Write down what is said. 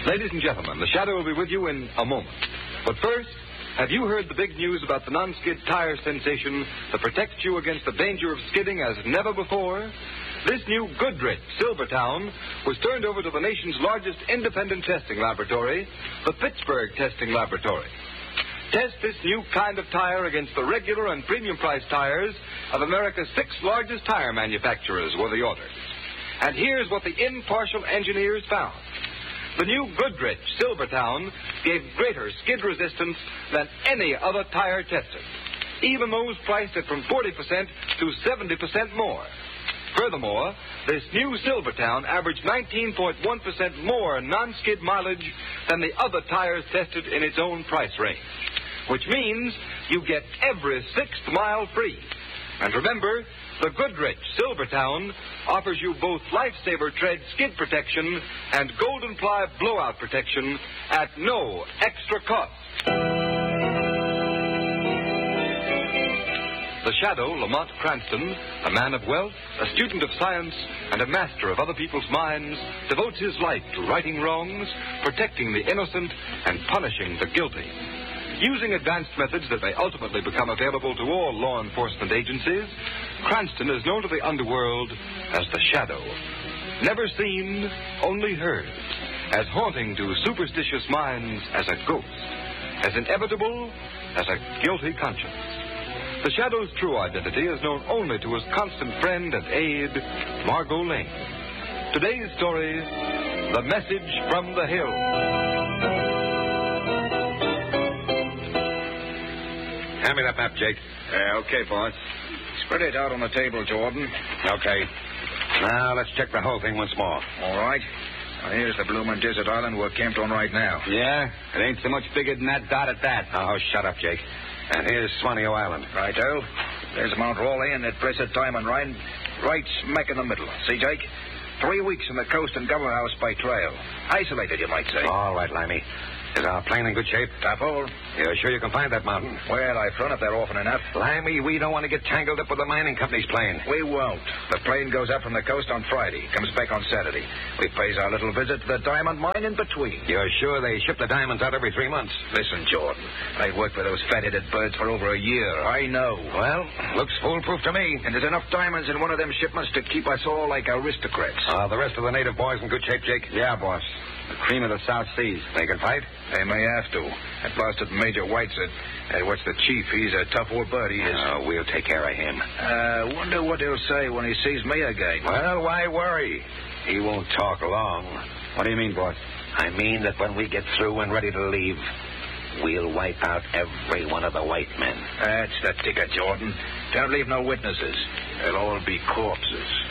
Ladies and gentlemen, the Shadow will be with you in a moment. But first, have you heard the big news about the non-skid tire sensation that protects you against the danger of skidding as never before? This new Goodrich Silvertown was turned over to the nation's largest independent testing laboratory, the Pittsburgh Testing Laboratory. Test this new kind of tire against the regular and premium-priced tires of America's 6 largest tire manufacturers were the order. And here's what the impartial engineers found. The new Goodrich Silvertown gave greater skid resistance than any other tire tested, even those priced at from 40% to 70% more. Furthermore, this new Silvertown averaged 19.1% more non-skid mileage than the other tires tested in its own price range, which means you get every 6th mile free. And remember, the Goodrich Silvertown offers you both Lifesaver Tread skid protection and Golden Ply blowout protection at no extra cost. The Shadow, Lamont Cranston, a man of wealth, a student of science, and a master of other people's minds, devotes his life to righting wrongs, protecting the innocent, and punishing the guilty. Using advanced methods that may ultimately become available to all law enforcement agencies, Cranston is known to the underworld as the Shadow. Never seen, only heard. As haunting to superstitious minds as a ghost. As inevitable as a guilty conscience. The Shadow's true identity is known only to his constant friend and aide, Margot Lane. Today's story, The Message from the Hill. Hand me that map, Jake. Okay, boss. Spread it out on the table, Jordan. Okay. Now, let's check the whole thing once more. All right. Now, here's the bloomin' desert island we're camped on right now. Yeah? It ain't so much bigger than that dot at that. Oh, shut up, Jake. And here's Swaneo Island. Righto. There's Mount Raleigh and that blessed diamond mine right smack in the middle. See, Jake? 3 weeks from the coast and Governor House by trail. Isolated, you might say. All right, Limey. Is our plane in good shape? Top hole. You're sure you can find that mountain? Well, I've run up there often enough. Limey, we don't want to get tangled up with the mining company's plane. We won't. The plane goes up from the coast on Friday, comes back on Saturday. We pays our little visit to the diamond mine in between. You're sure they ship the diamonds out every 3 months? Listen, Jordan, I've worked with those fat-headed birds for over a year. I know. Well, looks foolproof to me. And there's enough diamonds in one of them shipments to keep us all like aristocrats. The rest of the native boys in good shape, Jake? Yeah, boss. The cream of the South Seas. They can fight? They may have to. That bastard Major White said, what's the chief? He's a tough old bird, he is. We'll take care of him. Wonder what he'll say when he sees me again. Well, why worry? He won't talk long. What do you mean, boss? I mean that when we get through and ready to leave, we'll wipe out every one of the white men. That's the ticket, Jordan. Don't leave no witnesses. They'll all be corpses.